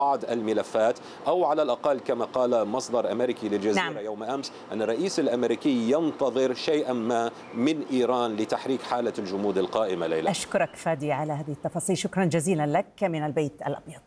بعض الملفات، أو على الأقل كما قال مصدر أمريكي للجزيرة نعم. يوم أمس أن الرئيس الأمريكي ينتظر شيئا ما من إيران لتحريك حالة الجمود القائمة. ليلى، أشكرك فادي على هذه التفاصيل، شكرا جزيلا لك من البيت الأبيض.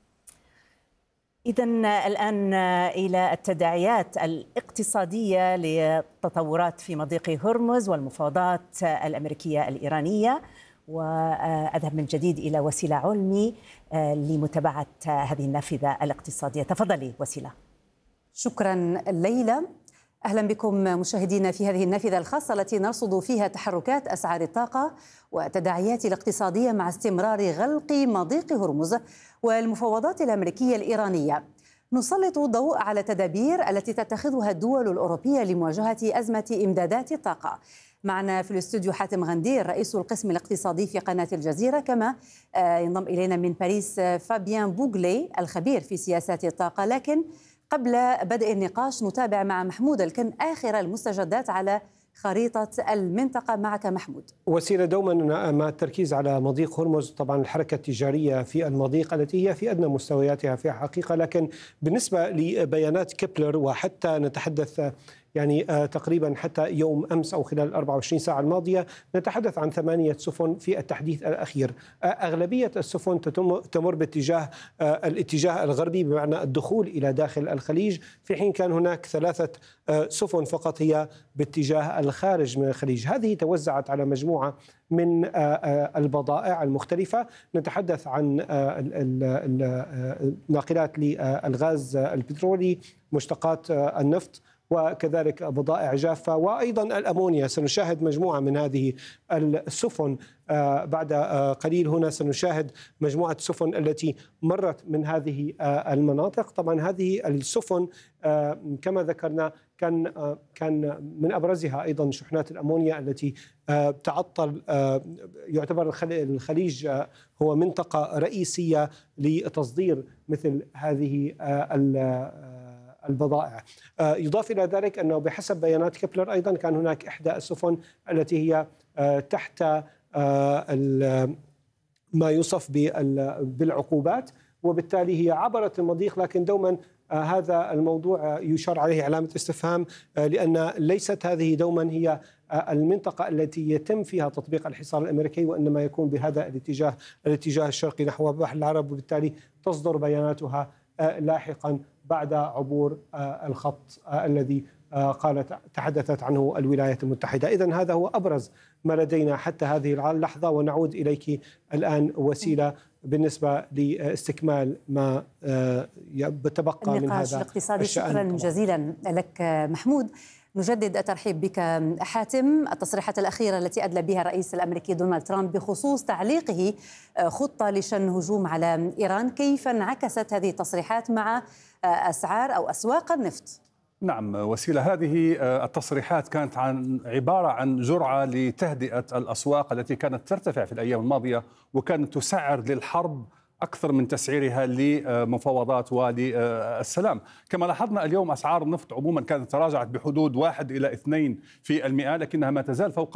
إذن الآن إلى التداعيات الاقتصادية للتطورات في مضيق هرمز والمفاوضات الأمريكية الإيرانية، وأذهب من جديد إلى وسيلة علمي لمتابعة هذه النافذة الاقتصادية. تفضلي وسيلة. شكرا ليلى. أهلا بكم مشاهدينا في هذه النافذة الخاصة التي نرصد فيها تحركات أسعار الطاقة وتداعيات الاقتصادية مع استمرار غلق مضيق هرمز والمفاوضات الأمريكية الإيرانية. نسلط الضوء على التدابير التي تتخذها الدول الأوروبية لمواجهة أزمة إمدادات الطاقة. معنا في الاستوديو حاتم غندير رئيس القسم الاقتصادي في قناة الجزيرة، كما ينضم إلينا من باريس فابيان بوغلي الخبير في سياسات الطاقة. لكن قبل بدء النقاش نتابع مع محمود الكن آخر المستجدات على خريطة المنطقة. معك محمود. وسيلة، دوما مع التركيز على مضيق هرمز، طبعا الحركة التجارية في المضيق التي هي في أدنى مستوياتها في الحقيقة، لكن بالنسبة لبيانات كيبلر وحتى نتحدث يعني تقريبا حتى يوم أمس أو خلال 24 ساعة الماضية نتحدث عن 8 سفن في التحديث الأخير. أغلبية السفن تمر باتجاه الاتجاه الغربي، بمعنى الدخول إلى داخل الخليج، في حين كان هناك 3 سفن فقط هي باتجاه الخارج من الخليج. هذه توزعت على مجموعة من البضائع المختلفة. نتحدث عن ناقلات للغاز البترولي، مشتقات النفط، وكذلك بضائع جافة، وأيضا الأمونيا. سنشاهد مجموعة من هذه السفن بعد قليل. هنا سنشاهد مجموعة السفن التي مرت من هذه المناطق. طبعا هذه السفن كما ذكرنا كان من أبرزها أيضا شحنات الأمونيا التي تعطل. يعتبر الخليج هو منطقة رئيسية لتصدير مثل هذه البضائع. يضاف إلى ذلك أنه بحسب بيانات كيبلر أيضا كان هناك إحدى السفن التي هي تحت ما يوصف بالعقوبات، وبالتالي هي عبرت المضيق. لكن دوما هذا الموضوع يشار عليه علامة استفهام، لأن ليست هذه دوما هي المنطقة التي يتم فيها تطبيق الحصار الأمريكي، وإنما يكون بهذا الاتجاه الشرقي نحو بحر العرب، وبالتالي تصدر بياناتها لاحقا بعد عبور الخط الذي تحدثت عنه الولايات المتحدة. إذن هذا هو أبرز ما لدينا حتى هذه اللحظة، ونعود إليك الآن وسيلة بالنسبة لاستكمال ما بتبقى من هذا الاقتصادي. شكرا جزيلا لك محمود. نجدد الترحيب بك حاتم. التصريحات الأخيرة التي أدلى بها الرئيس الأمريكي دونالد ترامب بخصوص تعليقه خطة لشن هجوم على إيران، كيف انعكست هذه التصريحات مع أسعار أو أسواق النفط؟ نعم وسيلة، هذه التصريحات كانت عبارة عن جرعة لتهدئة الأسواق التي كانت ترتفع في الأيام الماضية، وكانت تسعر للحرب أكثر من تسعيرها لمفاوضات وللسلام. كما لاحظنا اليوم أسعار النفط عموما كانت تراجعت بحدود 1 إلى 2%، لكنها ما تزال فوق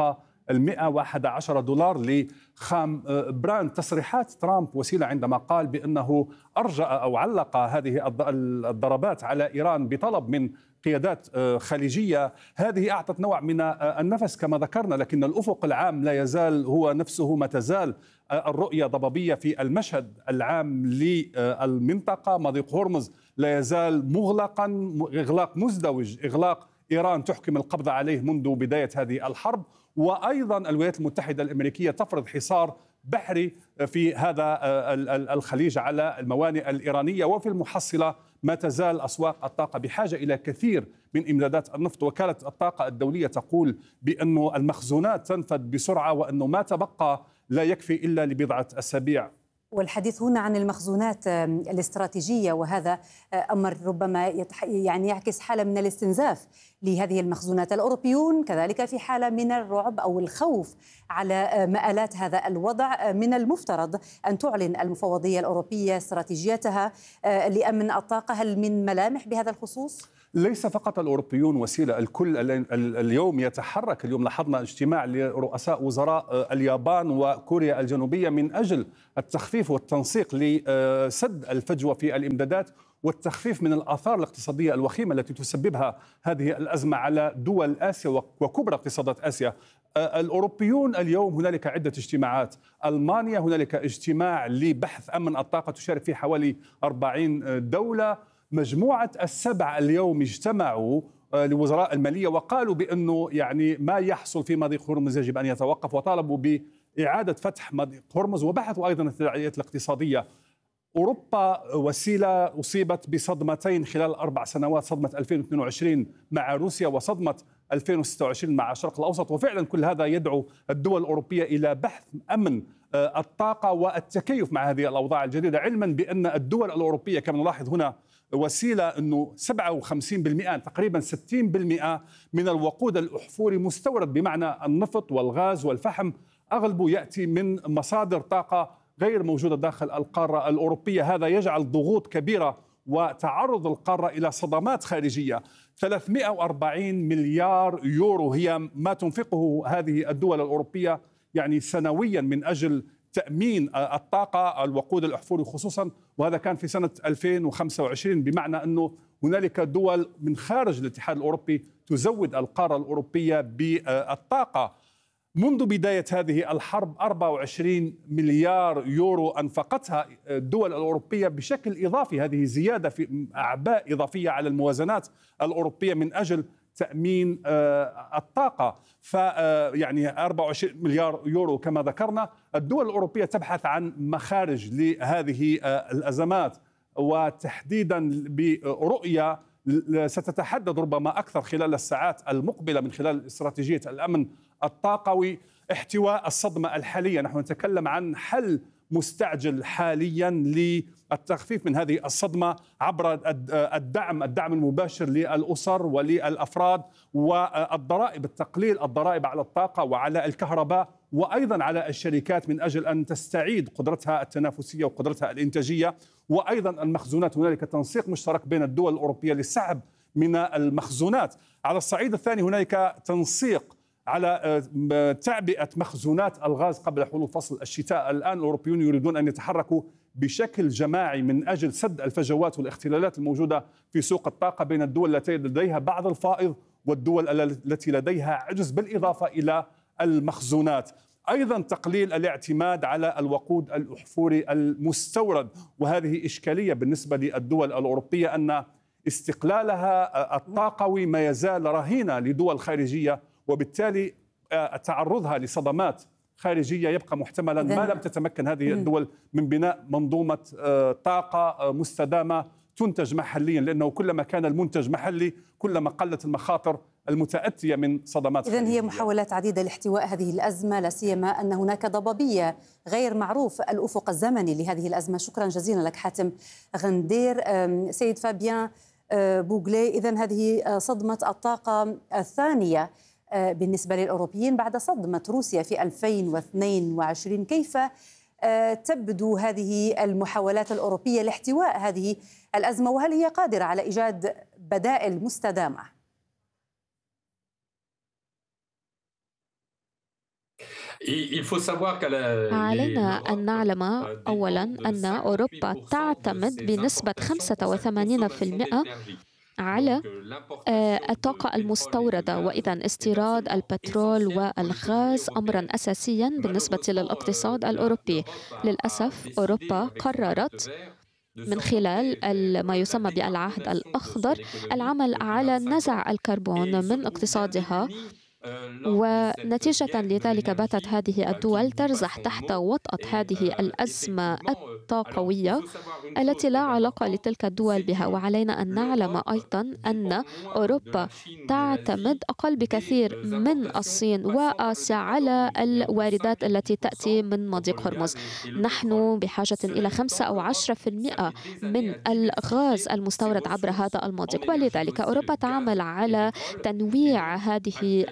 $111 لخام براند. تصريحات ترامب وسيلة عندما قال بأنه أرجأ أو علق هذه الضربات على إيران بطلب من قيادات خليجية، هذه أعطت نوع من النفس كما ذكرنا، لكن الأفق العام لا يزال هو نفسه. ما تزال الرؤية ضبابية في المشهد العام للمنطقة. مضيق هرمز لا يزال مغلقا إغلاق مزدوج، إغلاق إيران تحكم القبض عليه منذ بداية هذه الحرب. وأيضا الولايات المتحدة الأمريكية تفرض حصار بحري في هذا الخليج على الموانئ الإيرانية. وفي المحصلة ما تزال أسواق الطاقة بحاجة إلى كثير من إمدادات النفط. وكالة الطاقة الدولية تقول بأن المخزونات تنفد بسرعة، وأنه ما تبقى لا يكفي إلا لبضعة أسابيع. والحديث هنا عن المخزونات الاستراتيجية، وهذا أمر ربما يعني يعكس حالة من الاستنزاف لهذه المخزونات. الأوروبيون كذلك في حالة من الرعب أو الخوف على مآلات هذا الوضع. من المفترض أن تعلن المفوضية الأوروبية استراتيجيتها لأمن الطاقة. هل من ملامح بهذا الخصوص؟ ليس فقط الأوروبيون وسيلة، الكل اليوم يتحرك. اليوم لاحظنا اجتماع لرؤساء وزراء اليابان وكوريا الجنوبية من أجل التخفيف والتنسيق لسد الفجوة في الإمدادات والتخفيف من الآثار الاقتصادية الوخيمة التي تسببها هذه الأزمة على دول آسيا وكبرى اقتصادات آسيا. الأوروبيون اليوم هنالك عدة اجتماعات. ألمانيا هنالك اجتماع لبحث أمن الطاقة تشارك فيه حوالي 40 دولة. مجموعة السبع اليوم اجتمعوا لوزراء المالية وقالوا بأنه يعني ما يحصل في مضيق هرمز يجب أن يتوقف، وطالبوا بإعادة فتح مضيق هرمز، وبحثوا أيضا التداعيات الاقتصادية. أوروبا وسيلة أصيبت بصدمتين خلال 4 سنوات، صدمة 2022 مع روسيا وصدمة 2026 مع الشرق الأوسط، وفعلا كل هذا يدعو الدول الأوروبية إلى بحث أمن الطاقة والتكيف مع هذه الأوضاع الجديدة، علما بأن الدول الأوروبية كما نلاحظ هنا وسيلة أنه 57% تقريبا 60% من الوقود الأحفوري مستورد، بمعنى النفط والغاز والفحم أغلبه يأتي من مصادر طاقة غير موجودة داخل القارة الأوروبية. هذا يجعل ضغوط كبيرة وتعرض القارة إلى صدمات خارجية. 340 مليار يورو هي ما تنفقه هذه الدول الأوروبية يعني سنويا من أجل تأمين الطاقة الوقود الأحفوري خصوصا، وهذا كان في سنة 2025، بمعنى أنه هنالك دول من خارج الاتحاد الأوروبي تزود القارة الأوروبية بالطاقة. منذ بداية هذه الحرب 24 مليار يورو أنفقتها الدول الأوروبية بشكل إضافي. هذه زيادة في أعباء إضافية على الموازنات الأوروبية من أجل تأمين الطاقة. فيعني 24 مليار يورو كما ذكرنا. الدول الأوروبية تبحث عن مخارج لهذه الأزمات، وتحديدا برؤية ستتحدد ربما أكثر خلال الساعات المقبلة من خلال استراتيجية الأمن الطاقوي احتواء الصدمة الحالية. نحن نتكلم عن حل مستعجل حاليا للتخفيف من هذه الصدمة عبر الدعم المباشر للأسر وللأفراد، والضرائب، التقليل الضرائب على الطاقة وعلى الكهرباء وأيضا على الشركات من أجل أن تستعيد قدرتها التنافسية وقدرتها الإنتاجية، وأيضا المخزونات. هنالك تنسيق مشترك بين الدول الأوروبية للسحب من المخزونات. على الصعيد الثاني هنالك تنسيق على تعبئة مخزونات الغاز قبل حلول فصل الشتاء. الآن الأوروبيون يريدون أن يتحركوا بشكل جماعي من أجل سد الفجوات والاختلالات الموجودة في سوق الطاقة بين الدول التي لديها بعض الفائض والدول التي لديها عجز، بالإضافة إلى المخزونات. أيضا تقليل الاعتماد على الوقود الأحفوري المستورد، وهذه إشكالية بالنسبة للدول الأوروبية أن استقلالها الطاقوي ما يزال رهينة لدول خارجية، وبالتالي تعرضها لصدمات خارجية يبقى محتملا ما لم تتمكن هذه الدول من بناء منظومة طاقة مستدامة تنتج محليا، لأنه كلما كان المنتج محلي كلما قلت المخاطر المتأتية من صدمات خارجية. إذن هي محاولات عديدة لاحتواء هذه الأزمة، لا سيما أن هناك ضبابية غير معروف الأفق الزمني لهذه الأزمة. شكرا جزيلا لك حاتم غندير. سيد فابيان بوغلي، إذن هذه صدمة الطاقة الثانية بالنسبة للأوروبيين بعد صدمة روسيا في 2022. كيف تبدو هذه المحاولات الأوروبية لاحتواء هذه الأزمة، وهل هي قادرة على إيجاد بدائل مستدامة؟ علينا أن نعلم أولا أن أوروبا تعتمد بنسبة 85% على الطاقة المستوردة، وإذا استيراد البترول والغاز أمرا أساسيا بالنسبة للاقتصاد الأوروبي. للأسف أوروبا قررت من خلال ما يسمى بالعهد الأخضر العمل على نزع الكربون من اقتصادها، ونتيجة لذلك باتت هذه الدول ترزح تحت وطأة هذه الأزمة الطاقوية التي لا علاقة لتلك الدول بها. وعلينا أن نعلم أيضا أن أوروبا تعتمد أقل بكثير من الصين وآسيا على الواردات التي تأتي من مضيق هرمز. نحن بحاجة إلى 5 أو 10% من الغاز المستورد عبر هذا المضيق، ولذلك أوروبا تعمل على تنويع هذه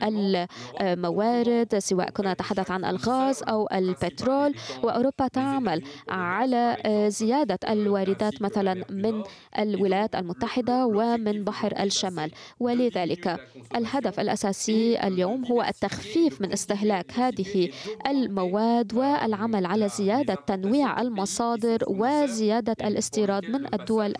الموارد، سواء كنا نتحدث عن الغاز أو البترول، وأوروبا تعمل على لزيادة الواردات مثلا من الولايات المتحدة ومن بحر الشمال. ولذلك الهدف الأساسي اليوم هو التخفيف من استهلاك هذه المواد والعمل على زيادة تنويع المصادر وزيادة الاستيراد من الدول